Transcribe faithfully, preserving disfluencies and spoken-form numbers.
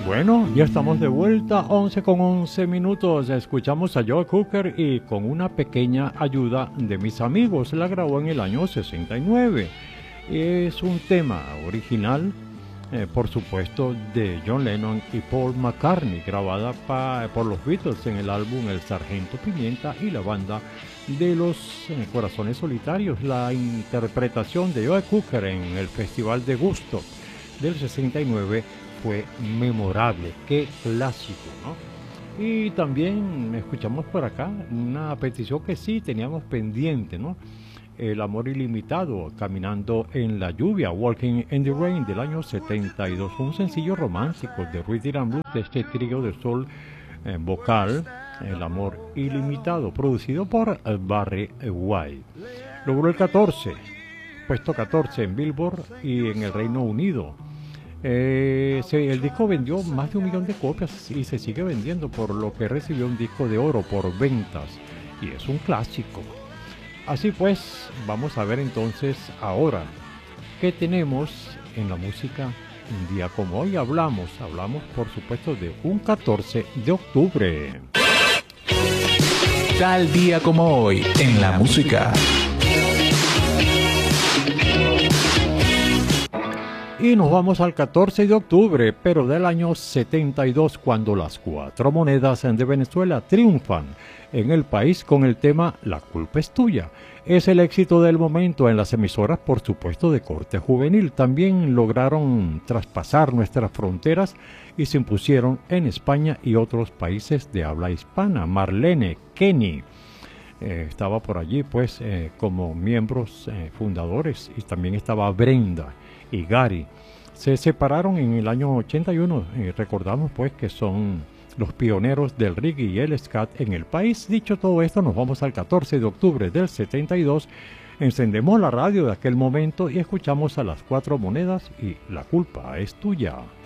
Bueno, ya estamos de vuelta, once con once minutos. Escuchamos a Joe Cocker y con una pequeña ayuda de mis amigos. La grabó en el año sesenta y nueve. Es un tema original, eh, por supuesto, de John Lennon y Paul McCartney, grabada pa, por los Beatles en el álbum El Sargento Pimienta y la banda de los eh, Corazones Solitarios. La interpretación de Joe Cocker en el Festival de Gusto del sesenta y nueve fue memorable, qué clásico, ¿no? Y también escuchamos por acá una petición que sí teníamos pendiente, ¿no? El amor ilimitado, caminando en la lluvia, Walking in the Rain del año setenta y dos, un sencillo romántico de Rhythm and Blues de este trío de soul eh, vocal, El amor ilimitado, producido por eh, Barry White. Logró el catorce, puesto catorce en Billboard y en el Reino Unido. Eh, se, el disco vendió más de un millón de copias y se sigue vendiendo, por lo que recibió un disco de oro por ventas y es un clásico. Así pues, vamos a ver entonces ahora qué tenemos en la música un día como hoy. Hablamos, hablamos por supuesto de un catorce de octubre. Tal día como hoy en la música. Y nos vamos al catorce de octubre, pero del año setenta y dos, cuando las cuatro monedas de Venezuela triunfan en el país con el tema La culpa es tuya. Es el éxito del momento en las emisoras, por supuesto, de corte juvenil. También lograron traspasar nuestras fronteras y se impusieron en España y otros países de habla hispana. Marlene, Kenny, eh, estaba por allí pues eh, como miembros eh, fundadores, y también estaba Brenda y Gary. Se separaron en el año ochenta y uno y recordamos pues que son los pioneros del reggae y el scat en el país. Dicho todo esto, nos vamos al catorce de octubre del setenta y dos, encendemos la radio de aquel momento y escuchamos a las cuatro monedas y La culpa es tuya.